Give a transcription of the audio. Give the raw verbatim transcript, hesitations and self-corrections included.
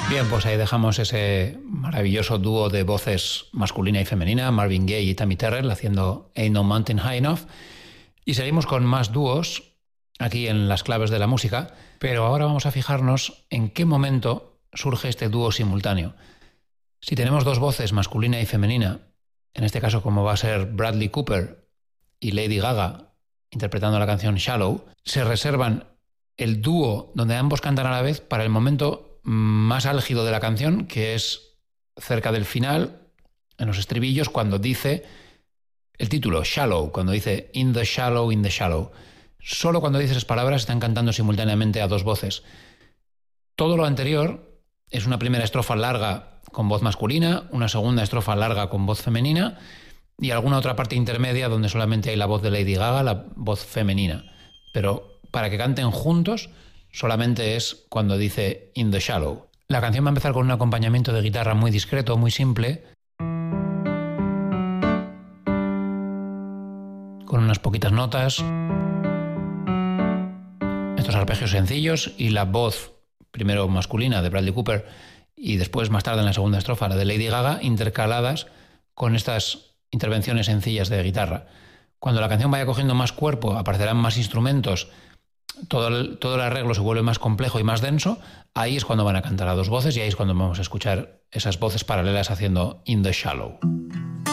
Bien, pues ahí dejamos ese maravilloso dúo de voces masculina y femenina, Marvin Gaye y Tammy Terrell haciendo Ain't No Mountain High Enough. Y seguimos con más dúos aquí en las claves de la música, pero ahora vamos a fijarnos en qué momento surge este dúo simultáneo. Si tenemos dos voces, masculina y femenina, en este caso como va a ser Bradley Cooper y Lady Gaga interpretando la canción Shallow, se reservan el dúo donde ambos cantan a la vez para el momento más álgido de la canción, que es cerca del final, en los estribillos, cuando dice el título, Shallow, cuando dice In the Shallow, in the Shallow. Solo cuando dice esas palabras están cantando simultáneamente a dos voces. Todo lo anterior es una primera estrofa larga con voz masculina, una segunda estrofa larga con voz femenina y alguna otra parte intermedia donde solamente hay la voz de Lady Gaga, la voz femenina. Pero para que canten juntos solamente es cuando dice In the Shallow. La canción va a empezar con un acompañamiento de guitarra muy discreto, muy simple, con unas poquitas notas, estos arpegios sencillos y la voz, primero masculina de Bradley Cooper y después más tarde en la segunda estrofa la de Lady Gaga, intercaladas con estas intervenciones sencillas de guitarra. Cuando la canción vaya cogiendo más cuerpo, aparecerán más instrumentos, todo el, todo el arreglo se vuelve más complejo y más denso, ahí es cuando van a cantar a dos voces y ahí es cuando vamos a escuchar esas voces paralelas haciendo In the Shallow.